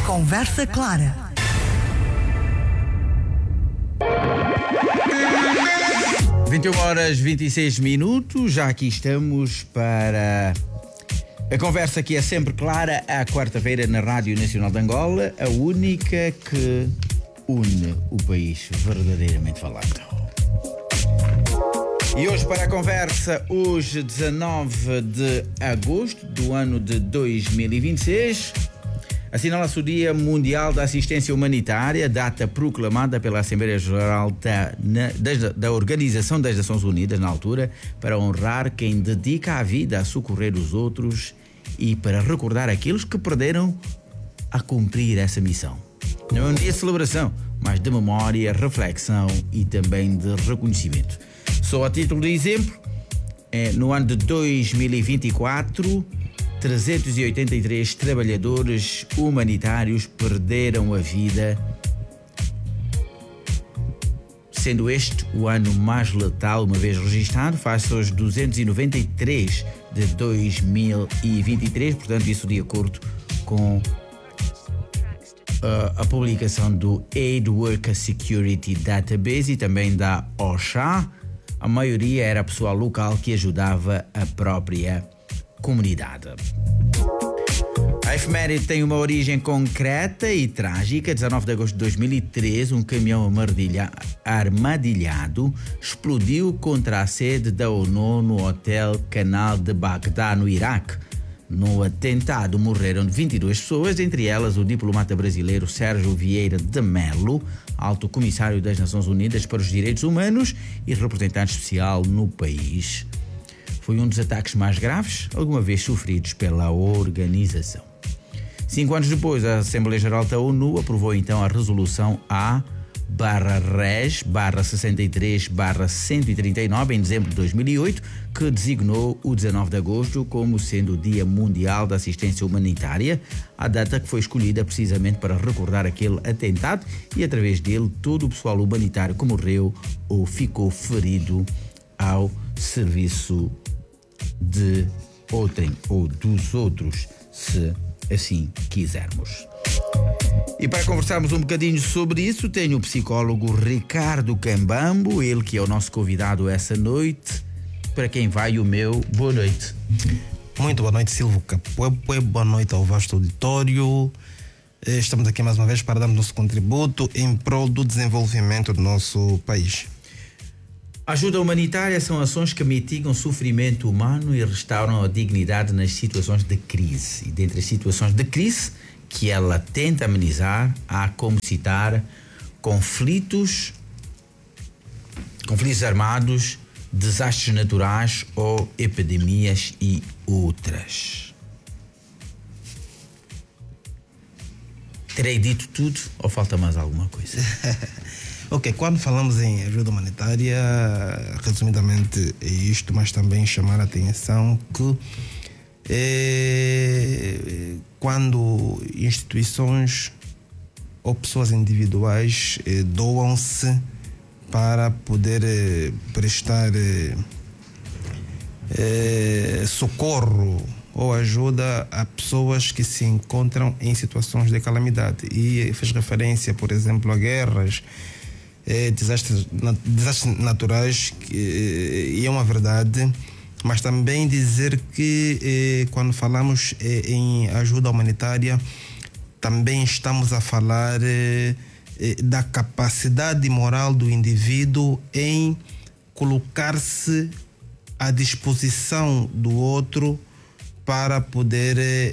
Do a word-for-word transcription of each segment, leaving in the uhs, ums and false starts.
Conversa Clara. vinte e uma horas e vinte e seis minutos, já aqui estamos para a conversa que é sempre clara, à quarta-feira na Rádio Nacional de Angola, a única que une o país, verdadeiramente falando. E hoje para a conversa, hoje dezanove de agosto do ano de dois mil e vinte e seis, assinala-se o Dia Mundial da Assistência Humanitária, data proclamada pela Assembleia Geral da, na, da, da Organização das Nações Unidas, na altura, para honrar quem dedica a vida a socorrer os outros e para recordar aqueles que perderam a cumprir essa missão. Não é um dia de celebração, mas de memória, reflexão e também de reconhecimento. Só a título de exemplo, é, no ano de dois mil e vinte e quatro, trezentos e oitenta e três trabalhadores humanitários perderam a vida, sendo este o ano mais letal uma vez registado, face aos duzentos e noventa e três de dois mil e vinte e três, portanto isso de acordo com uh, a publicação do Aid Worker Security Database e também da OSHA. A maioria era pessoal local que ajudava a própria comunidade. A efeméride tem uma origem concreta e trágica. dezanove de agosto de dois mil e treze, um caminhão armadilhado explodiu contra a sede da ONU no Hotel Canal de Bagdá, no Iraque. No atentado morreram vinte e duas pessoas, entre elas o diplomata brasileiro Sérgio Vieira de Mello, alto comissário das Nações Unidas para os Direitos Humanos e representante especial no país. Foi um dos ataques mais graves alguma vez sofridos pela organização. Cinco anos depois, a Assembleia Geral da ONU aprovou então a resolução A barra res barra sessenta e três barra cento e trinta e nove em dezembro de dois mil e oito, que designou o dezanove de agosto como sendo o Dia Mundial da Assistência Humanitária, a data que foi escolhida precisamente para recordar aquele atentado e através dele todo o pessoal humanitário que morreu ou ficou ferido ao serviço de outrem ou dos outros, se assim quisermos. E para conversarmos um bocadinho sobre isso, tenho o psicólogo Ricardo Cambambo, ele que é o nosso convidado essa noite, para quem vai o meu boa noite. Muito boa noite, Silvio Capuepue, boa noite ao vasto auditório. Estamos aqui mais uma vez para dar nosso contributo em prol do desenvolvimento do nosso país. Ajuda humanitária são ações que mitigam o sofrimento humano e restauram a dignidade nas situações de crise. E dentre as situações de crise que ela tenta amenizar, há como citar conflitos, conflitos armados, desastres naturais ou epidemias e outras. Terei dito tudo ou falta mais alguma coisa? Ok, quando falamos em ajuda humanitária, resumidamente é isto, mas também chamar a atenção que é, quando instituições ou pessoas individuais é, doam-se para poder é, prestar é, é, socorro ou ajuda a pessoas que se encontram em situações de calamidade. E fez referência, por exemplo, a guerras, É, desastres, desastres naturais, que, e é uma verdade, mas também dizer que eh, quando falamos eh, em ajuda humanitária, também estamos a falar eh, eh, da capacidade moral do indivíduo em colocar-se à disposição do outro para poder, eh,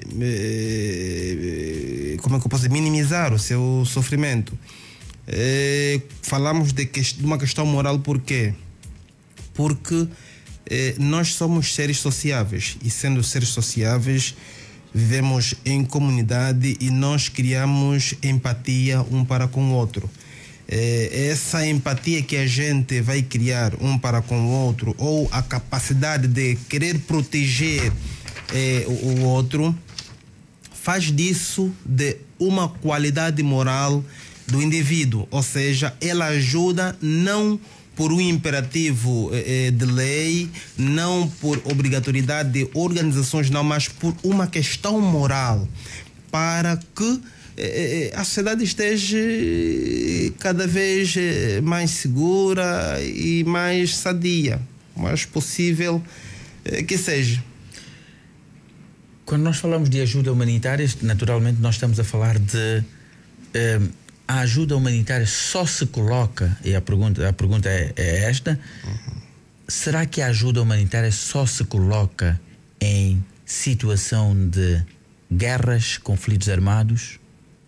eh, como é que eu posso dizer, minimizar o seu sofrimento. É, falamos de, que, de uma questão moral, por quê? Porque é, nós somos seres sociáveis e, sendo seres sociáveis, vivemos em comunidade e nós criamos empatia um para com o outro. É, essa empatia que a gente vai criar um para com o outro, ou a capacidade de querer proteger é, o, o outro, faz disso de uma qualidade moral do indivíduo, ou seja, ela ajuda não por um imperativo eh, de lei, não por obrigatoriedade de organizações, não, mas por uma questão moral, para que eh, a sociedade esteja cada vez mais segura e mais sadia, o mais possível eh, que seja. Quando nós falamos de ajuda humanitária, naturalmente nós estamos a falar de eh, a ajuda humanitária só se coloca, e a pergunta, a pergunta é, é esta, uhum. Será que a ajuda humanitária só se coloca em situação de guerras, conflitos armados,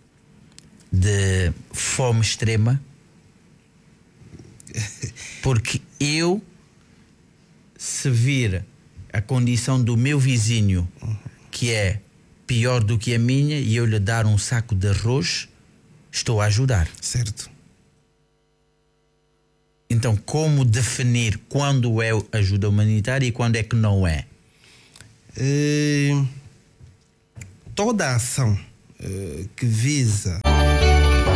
de fome extrema? Porque eu, se vir a condição do meu vizinho, uhum. que é pior do que a minha, e eu lhe dar um saco de arroz, estou a ajudar. Certo. Então, como definir quando é ajuda humanitária e quando é que não é? é toda ação é, que visa